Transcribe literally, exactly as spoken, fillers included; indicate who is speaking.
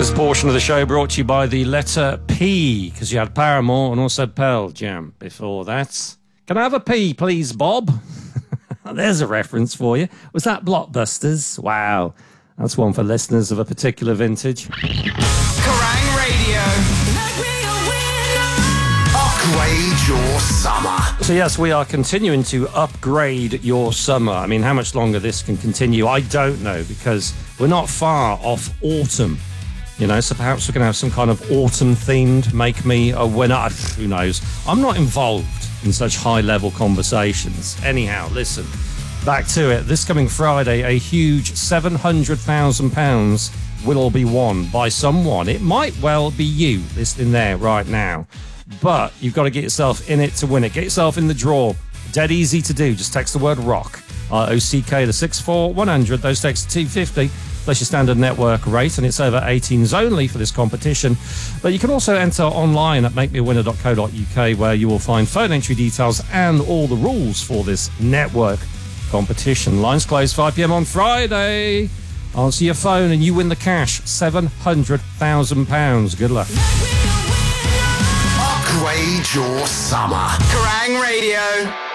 Speaker 1: This portion of the show brought to you by the letter P, because you had Paramore and also Pearl Jam before that. Can I have a P, please, Bob? There's a reference for you. Was that Blockbusters? Wow. That's one for listeners of a particular vintage.
Speaker 2: Kerrang Radio. Upgrade your summer.
Speaker 1: So yes, we are continuing to upgrade your summer. I mean, how much longer this can continue, I don't know, because we're not far off autumn. You know, so perhaps we can have some kind of autumn-themed Make Me a Winner. Who knows? I'm not involved in such high-level conversations. Anyhow, listen, back to it. This coming Friday, a huge seven hundred thousand pounds will be won by someone. It might well be you listening there right now. But you've got to get yourself in it to win it. Get yourself in the draw. Dead easy to do. Just text the word ROCK, R O C K, to six four one hundred. Those texts two fifty. Plus your standard network rate, and it's over eighteens only for this competition. But you can also enter online at make me a winner dot co dot U K, where you will find phone entry details and all the rules for this network competition. Lines closed five p.m. on Friday. Answer your phone and you win the cash, seven hundred thousand pounds. Good luck.
Speaker 2: Upgrade your summer. Kerrang Radio.